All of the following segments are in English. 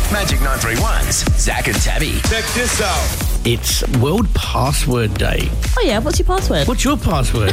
Magic 931's Zach and Tabby. Check this out. It's World Password Day. Oh, yeah. What's your password? What's your password?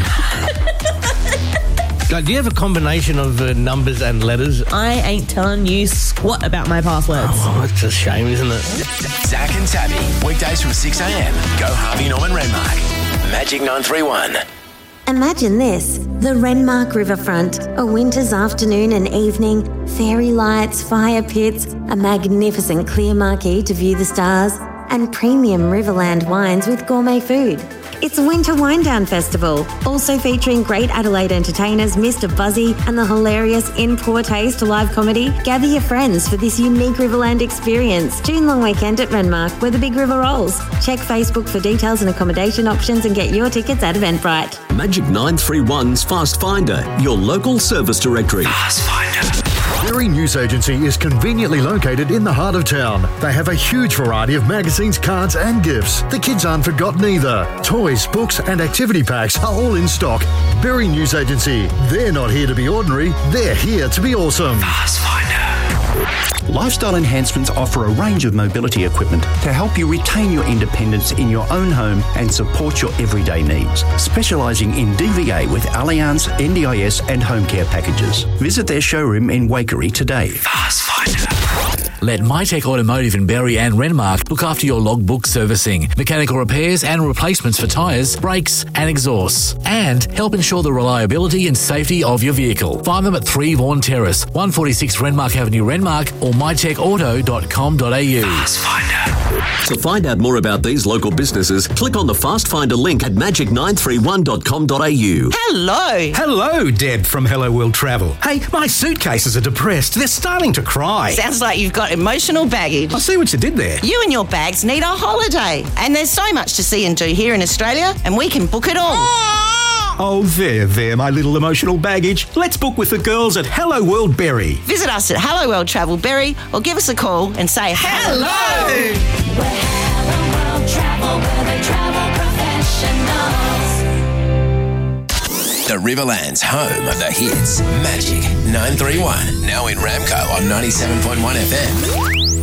Like, do you have a combination of numbers and letters? I ain't telling you squat about my passwords. Oh, it's a shame, isn't it? Zach and Tabby. Weekdays from 6 a.m. Go Harvey Norman Renmark. Magic 931. Imagine this, the Renmark Riverfront, a winter's afternoon and evening, fairy lights, fire pits, a magnificent clear marquee to view the stars, and premium Riverland wines with gourmet food. It's Winter Winedown Festival, also featuring great Adelaide entertainers Mr. Buzzy and the hilarious In Poor Taste live comedy. Gather your friends for this unique Riverland experience. June long weekend at Renmark, where the big river rolls. Check Facebook for details and accommodation options and get your tickets at Eventbrite. Magic 931's Fast Finder, your local service directory. Fast Finder. Berry News Agency is conveniently located in the heart of town. They have a huge variety of magazines, cards and gifts. The kids aren't forgotten either. Toys, books and activity packs are all in stock. Berry News Agency. They're not here to be ordinary. They're here to be awesome. Fast Finder. Lifestyle Enhancements offer a range of mobility equipment to help you retain your independence in your own home and support your everyday needs. Specialising in DVA with Allianz, NDIS and home care packages. Visit their showroom in Waikerie today. Fast Finder. Let MyTech Automotive in Berry and Renmark look after your logbook servicing, mechanical repairs and replacements for tyres, brakes and exhausts, and help ensure the reliability and safety of your vehicle. Find them at 3 Vaughan Terrace, 146 Renmark Avenue, Renmark, or mytechauto.com.au. Fast Finder. To find out more about these local businesses, click on the Fast Finder link at magic931.com.au. Hello. Hello, Deb from Hello World Travel. Hey, my suitcases are depressed. They're starting to cry. Sounds like you've got emotional baggage. I see what you did there. You and your bags need a holiday. And there's so much to see and do here in Australia, and we can book it all. Oh, there, my little emotional baggage. Let's book with the girls at Hello World Berry. Visit us at Hello World Travel Berry or give us a call and say hello. We're Hello World Travel, where they travel professionals. The Riverland's home of the hits. Magic 931. Now in Ramco on 97.1 FM.